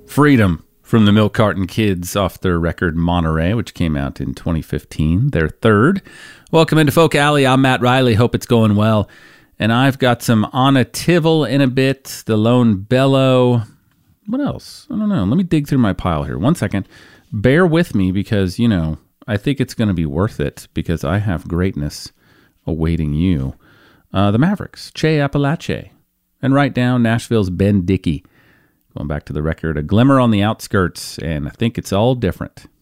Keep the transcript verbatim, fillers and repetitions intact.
Freedom from the Milk Carton Kids off their record Monterey, which came out in twenty fifteen, their third. Welcome into Folk Alley. I'm Matt Riley. Hope it's going well. And I've got some Anna Tivel in a bit, The Lone Bellow. What else? I don't know. Let me dig through my pile here. One second. Bear with me because, you know, I think it's going to be worth it because I have greatness awaiting you. Uh, the Mavericks, Che Apalache. And right down, Nashville's Ben Dickey. Going back to the record, A Glimmer on the Outskirts, and I think it's all different.